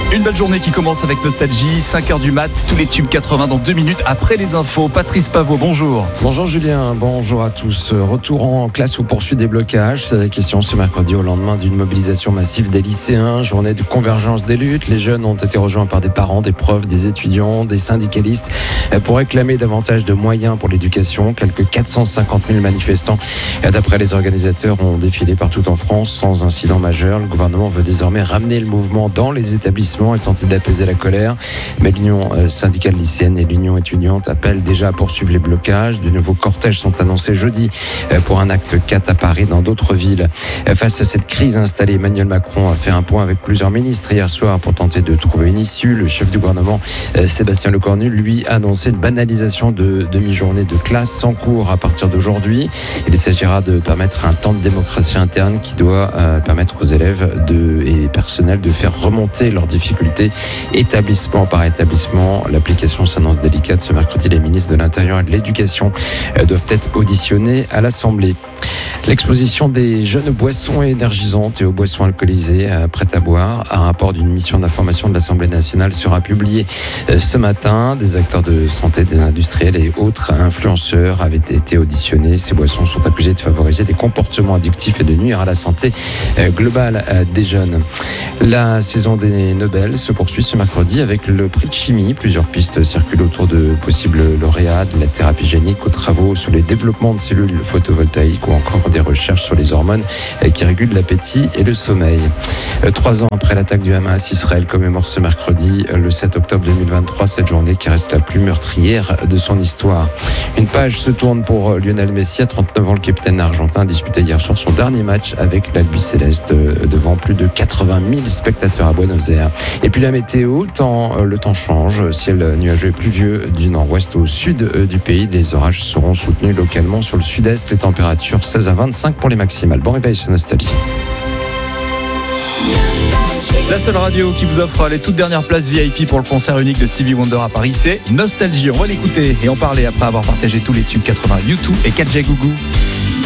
Une belle journée qui commence avec Nostalgie, 5h du mat, tous les tubes 80 dans 2 minutes après les infos. Patrice Paveau, bonjour. Bonjour Julien, bonjour à tous. Retour en classe ou poursuite des blocages, c'est la question ce mercredi au lendemain d'une mobilisation massive des lycéens, journée de convergence des luttes. Les jeunes ont été rejoints par des parents, des profs, des étudiants, des syndicalistes pour réclamer davantage de moyens pour l'éducation. Quelques 450 000 manifestants, d'après les organisateurs, ont défilé partout en France sans incident majeur. Le gouvernement veut désormais ramener le mouvement dans les établissements et tenter d'apaiser la colère. Mais l'Union syndicale lycéenne et l'Union étudiante appellent déjà à poursuivre les blocages. De nouveaux cortèges sont annoncés jeudi pour un acte 4 à Paris, dans d'autres villes. Face à cette crise installée, Emmanuel Macron a fait un point avec plusieurs ministres hier soir pour tenter de trouver une issue. Le chef du gouvernement, Sébastien Lecornu, lui a annoncé une banalisation de demi-journée de classe sans cours à partir d'aujourd'hui. Il s'agira de permettre un temps de démocratie interne qui doit permettre aux élèves et personnels de faire remonter leurs difficultés établissement par établissement. L'application s'annonce délicate. Ce mercredi, les ministres de l'Intérieur et de l'Éducation doivent être auditionnés à l'Assemblée. L'exposition des jeunes aux boissons énergisantes et aux boissons alcoolisées prêtes à boire, un rapport d'une mission d'information de l'Assemblée nationale sera publié ce matin. Des acteurs de santé, des industriels et autres influenceurs avaient été auditionnés. Ces boissons sont accusées de favoriser des comportements addictifs et de nuire à la santé globale des jeunes. La saison des Nobel se poursuit ce mercredi avec le prix de chimie. Plusieurs pistes circulent autour de possibles lauréats, de la thérapie génique aux travaux sur les développements de cellules photovoltaïques ou encore des recherches sur les hormones qui régulent l'appétit et le sommeil. 3 ans après l'attaque du Hamas, Israël commémore ce mercredi, le 7 octobre 2023, cette journée qui reste la plus meurtrière de son histoire. Une page se tourne pour Lionel Messi, à 39 ans, le capitaine argentin, disputé hier soir son dernier match avec l'Albi Céleste devant plus de 80 000 spectateurs à Buenos Aires. Et puis la météo, le temps change, ciel nuageux et pluvieux du nord-ouest au sud du pays. Les orages seront soutenus localement sur le sud-est, les températures 16 à 25 pour les maximales. Bon réveil sur Nostalgie. La seule radio qui vous offre les toutes dernières places VIP pour le concert unique de Stevie Wonder à Paris, c'est Nostalgie. On va l'écouter et en parler après avoir partagé tous les tubes 80 U2 et 4J Gougou.